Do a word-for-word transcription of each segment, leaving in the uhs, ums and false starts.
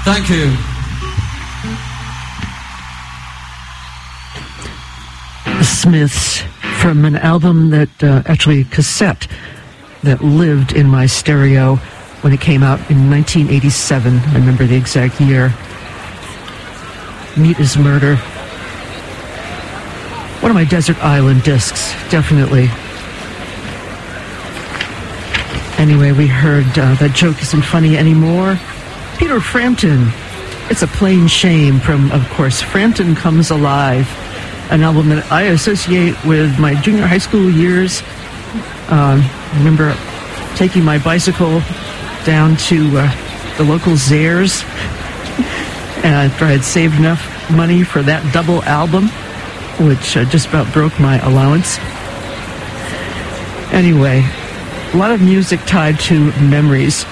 Thank you. The Smiths, from an album that, uh, actually a cassette, that lived in my stereo when it came out in nineteen eighty-seven. I remember the exact year. Meat is Murder. One of my Desert Island discs, definitely. Anyway, we heard uh, That Joke Isn't Funny Anymore. Peter Frampton, It's a Plain Shame, from, of course, Frampton Comes Alive, an album that I associate with my junior high school years. Um, I remember taking my bicycle down to uh, the local Zayres, and after I had saved enough money for that double album, which uh, just about broke my allowance. Anyway, a lot of music tied to memories.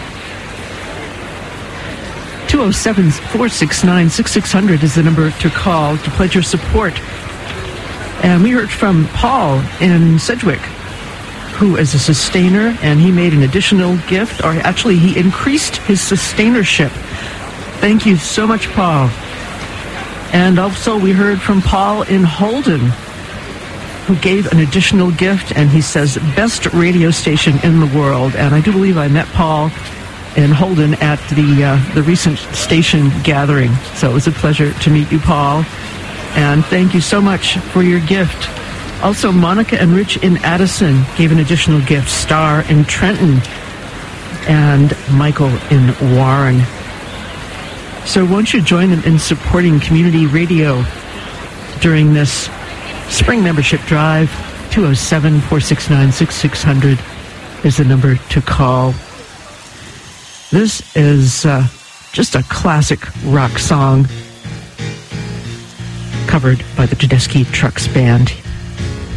two oh seven, four six nine, six six zero zero is the number to call to pledge your support. And we heard from Paul in Sedgwick, who is a sustainer, and he made an additional gift, or actually he increased his sustainership. Thank you so much, Paul. And also we heard from Paul in Holden, who gave an additional gift, and he says, best radio station in the world. And I do believe I met Paul in Holden at the uh, the recent station gathering. So it was a pleasure to meet you, Paul. And thank you so much for your gift. Also, Monica and Rich in Addison gave an additional gift. Star in Trenton and Michael in Warren. So won't you join them in supporting community radio during this spring membership drive? two oh seven, four six nine, six six zero zero is the number to call. This is uh, just a classic rock song covered by the Tedeschi Trucks Band.